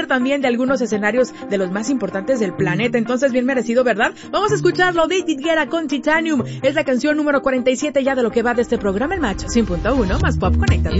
disfrutar también de algunos escenarios de los más importantes del planeta. Entonces, bien merecido, ¿verdad? Vamos a escucharlo. David Guetta con Titanium. Es la canción número 47 ya de lo que va de este programa, el Match 100.1 más Pop Conecta.